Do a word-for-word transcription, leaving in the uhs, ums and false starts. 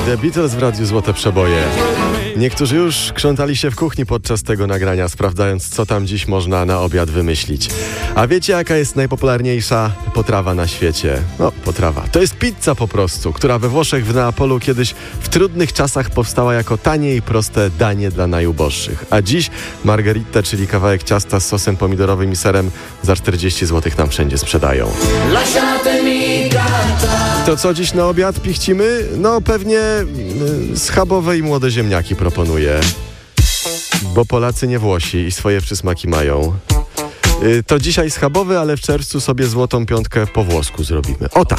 The Beatles w Radiu Złote Przeboje. Niektórzy już krzątali się w kuchni podczas tego nagrania, sprawdzając, co tam dziś można na obiad wymyślić. A wiecie, jaka jest najpopularniejsza potrawa na świecie? No, potrawa. To jest pizza po prostu, która we Włoszech, w Neapolu kiedyś w trudnych czasach powstała jako tanie i proste danie dla najuboższych. A dziś margherita, czyli kawałek ciasta z sosem pomidorowym i serem, za czterdzieści złotych nam wszędzie sprzedają. To co dziś na obiad pichcimy? No pewnie y, schabowe i młode ziemniaki proponuję. Bo Polacy nie Włosi i swoje przysmaki mają. Y, to dzisiaj schabowy, ale w czerwcu sobie złotą piątkę po włosku zrobimy. O tak!